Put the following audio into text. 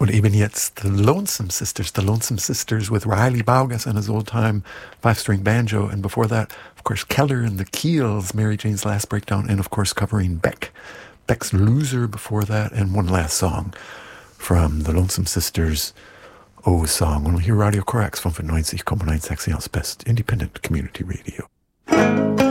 Und eben jetzt The Lonesome Sisters with Riley Baugas and his old-time five-string banjo. And before that, of course, Keller and the Keels, Mary Jane's Last Breakdown, and of course covering Beck's Loser before that, and one last song from The Lonesome Sisters, Oh Song. Und hier Radio Korax 95,9 Best Independent Community Radio.